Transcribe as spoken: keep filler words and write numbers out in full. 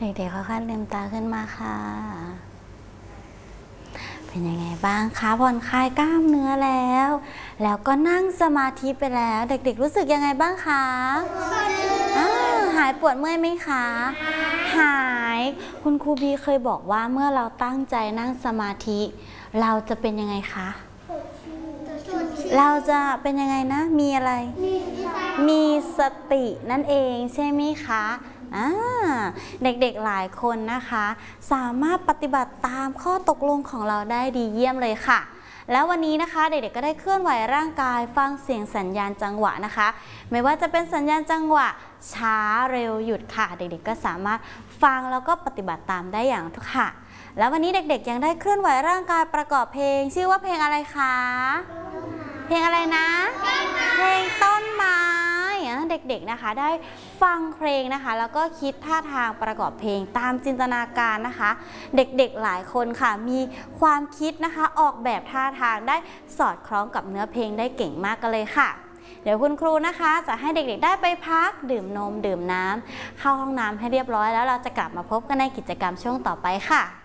เด็กๆค่อยๆลืมตาขึ้นมาค่ะเป็นยังไงบ้างคะผ่อนคลายกล้ามเนื้อแล้วแล้วก็นั่งสมาธิไปแล้วเด็กๆรู้สึกยังไงบ้างคะหายปวดเมื่อยไหมคะหายคุณครูบีเคยบอกว่าเมื่อเราตั้งใจนั่งสมาธิเราจะเป็นยังไงคะเราจะเป็นยังไงนะมีอะไรมีสตินั่นเองใช่ไหมคะเด็กๆหลายคนนะคะสามารถปฏิบัติตามข้อตกลงของเราได้ดีเยี่ยมเลยค่ะแล้ววันนี้นะคะเด็กๆก็ได้เคลื่อนไหวร่างกายฟังเสียงสัญญาณจังหวะนะคะไม่ว่าจะเป็นสัญญาณจังหวะช้าเร็วหยุดค่ะเด็กๆก็สามารถฟังแล้วก็ปฏิบัติตามได้อย่างทุกค่ะแล้ววันนี้เด็กๆยังได้เคลื่อนไหวร่างกายประกอบเพลงชื่อว่าเพลงอะไรคะเพลงอะไรนะเพลงต้นไม้เด็กๆนะคะได้ฟังเพลงนะคะแล้วก็คิดท่าทางประกอบเพลงตามจินตนาการนะคะเด็กๆหลายคนค่ะมีความคิดนะคะออกแบบท่าทางได้สอดคล้องกับเนื้อเพลงได้เก่งมากกันเลยค่ะเดี๋ยวคุณครูนะคะจะให้เด็กๆได้ไปพักดื่มนมดื่มน้ำเข้าห้องน้ำให้เรียบร้อยแล้วเราจะกลับมาพบกันในกิจกรรมช่วงต่อไปค่ะ